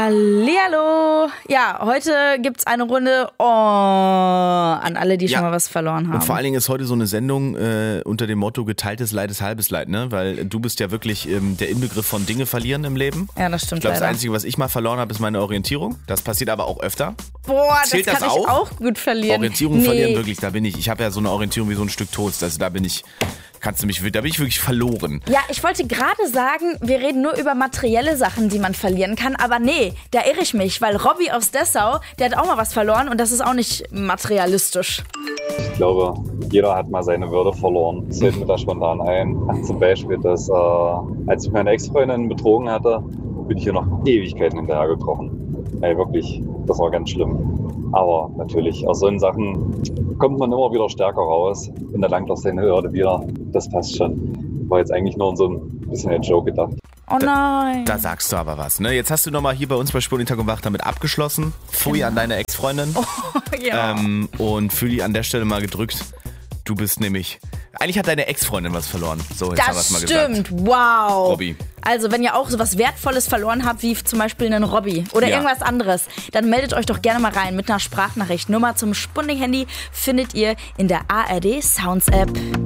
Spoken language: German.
Hallihallo. Ja, heute gibt's eine Runde an alle, die schon mal was verloren haben. Und vor allen Dingen ist heute so eine Sendung unter dem Motto geteiltes Leid ist halbes Leid, ne? Weil du bist ja wirklich der Inbegriff von Dinge verlieren im Leben. Ja, das stimmt. Ich glaube, das leider. Einzige, was ich mal verloren habe, ist meine Orientierung. Das passiert aber auch öfter. Boah, Zählt das kann das ich auch gut verlieren. Orientierung verlieren, wirklich, da bin ich. Ich habe ja so eine Orientierung wie so ein Stück Toast. Also da bin ich wirklich verloren. Ja, ich wollte gerade sagen, wir reden nur über materielle Sachen, die man verlieren kann. Aber nee, da irre ich mich, weil Robby aus Dessau, der hat auch mal was verloren und das ist auch nicht materialistisch. Ich glaube, jeder hat mal seine Würde verloren. Das fällt mir da spontan ein. Zum Beispiel, dass als ich meine Ex-Freundin betrogen hatte, bin ich hier noch Ewigkeiten hinterhergekrochen. Ey, wirklich, das war ganz schlimm. Aber natürlich, aus solchen Sachen kommt man immer wieder stärker raus und erlangt auch seine Würde wieder. Das passt schon. War jetzt eigentlich nur so ein bisschen ein Joke gedacht. Oh nein. Da sagst du aber was, ne? Jetzt hast du nochmal hier bei uns bei Spur Tag und Wach damit abgeschlossen. Pfui an deine Ex-Freundin. Oh, ja. Und fühl die an der Stelle mal gedrückt. Du bist nämlich... Eigentlich hat deine Ex-Freundin was verloren. So, jetzt haben wir es mal gesagt. Das stimmt, wow. Robby. Also, wenn ihr auch so was Wertvolles verloren habt, wie zum Beispiel einen Robby oder irgendwas anderes, dann meldet euch doch gerne mal rein mit einer Sprachnachricht. Nummer zum Spunding-Handy findet ihr in der ARD Sounds App.